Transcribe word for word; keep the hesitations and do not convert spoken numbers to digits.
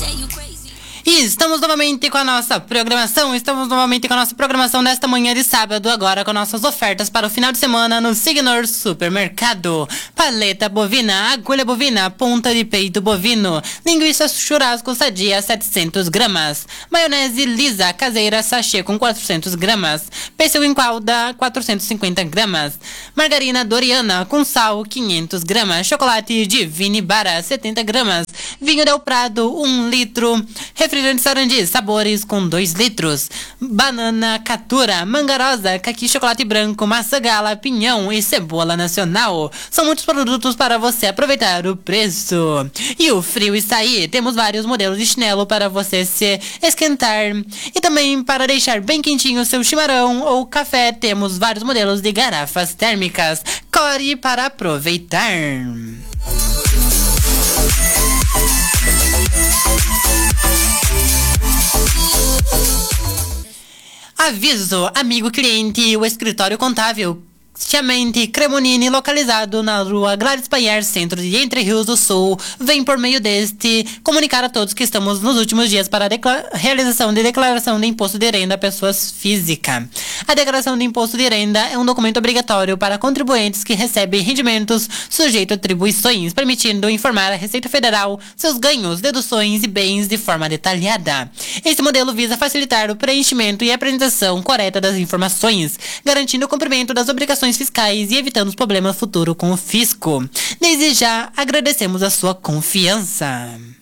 E estamos novamente com a nossa programação, estamos novamente com a nossa programação desta manhã de sábado, agora com nossas ofertas para o final de semana no Signor Supermercado. Paleta bovina, agulha bovina, ponta de peito bovino, linguiça churrasco sadia setecentos gramas, maionese lisa caseira sachê com quatrocentos gramas, pêssego em calda quatrocentos e cinquenta gramas, margarina Doriana com sal quinhentos gramas, chocolate Divine Bara setenta gramas, vinho Del Prado um litro, refrigerante Sarandi, sabores com dois litros. Banana Catura, Mangarosa, Caqui Chocolate Branco, Maçã Gala, Pinhão e Cebola Nacional. São muitos produtos para você aproveitar o preço. E o frio está aí. Temos vários modelos de chinelo para você se esquentar. E também para deixar bem quentinho o seu chimarrão ou café, temos vários modelos de garrafas térmicas. Corre para aproveitar. Aviso, amigo cliente, o escritório contábil Chiamente Cremonini, localizado na rua Gladys Paier, centro de Entre Rios do Sul, vem por meio deste comunicar a todos que estamos nos últimos dias para a realização de declaração de imposto de renda a pessoas físicas. A declaração de imposto de renda é um documento obrigatório para contribuintes que recebem rendimentos sujeito a atribuições, permitindo informar a Receita Federal seus ganhos, deduções e bens de forma detalhada. Esse modelo visa facilitar o preenchimento e a apresentação correta das informações, garantindo o cumprimento das obrigações fiscais e evitando os problemas futuros com o fisco. Desde já, agradecemos a sua confiança.